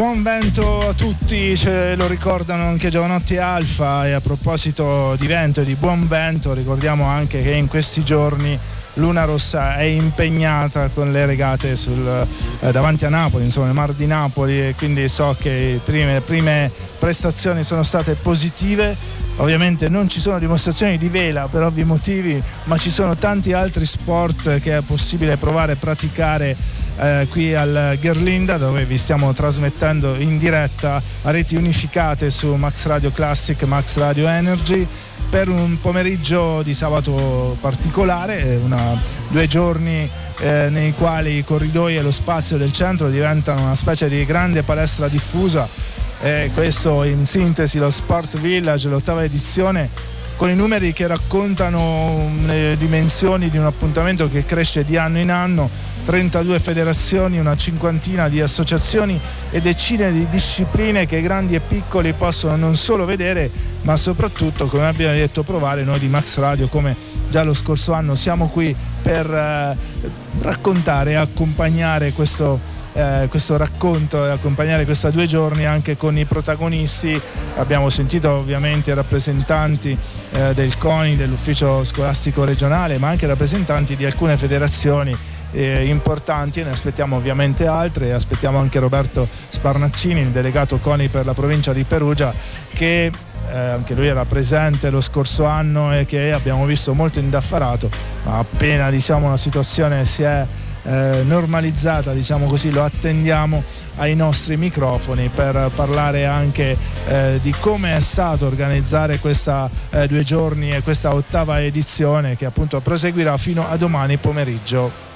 Buon vento a tutti, ce lo ricordano anche Giovanotti Alfa, e a proposito di vento e di buon vento ricordiamo anche che in questi giorni Luna Rossa è impegnata con le regate davanti a Napoli, insomma nel Mar di Napoli, e quindi so che le prime prestazioni sono state positive. Ovviamente non ci sono dimostrazioni di vela per ovvi motivi, ma ci sono tanti altri sport che è possibile provare e praticare qui al Gherlinda, dove vi stiamo trasmettendo in diretta a reti unificate su Max Radio Classic, Max Radio Energy, per un pomeriggio di sabato particolare, 2 giorni nei quali i corridoi e lo spazio del centro diventano una specie di grande palestra diffusa. Questo in sintesi lo Sport Village, l'8ª edizione, con i numeri che raccontano le dimensioni di un appuntamento che cresce di anno in anno. 32 federazioni, una cinquantina di associazioni e decine di discipline che grandi e piccoli possono non solo vedere, ma soprattutto, come abbiamo detto, provare. Noi di Max Radio, come già lo scorso anno, siamo qui per raccontare e accompagnare questo racconto, e accompagnare questi 2 giorni anche con i protagonisti. Abbiamo sentito ovviamente i rappresentanti del CONI, dell'ufficio scolastico regionale, ma anche rappresentanti di alcune federazioni importanti, e ne aspettiamo ovviamente altre. Aspettiamo anche Roberto Sparnaccini, il delegato CONI per la provincia di Perugia, che anche lui era presente lo scorso anno e che abbiamo visto molto indaffarato, ma appena una situazione si è normalizzata, lo attendiamo ai nostri microfoni per parlare anche di come è stato organizzare questa 2 giorni e questa 8ª edizione, che appunto proseguirà fino a domani pomeriggio.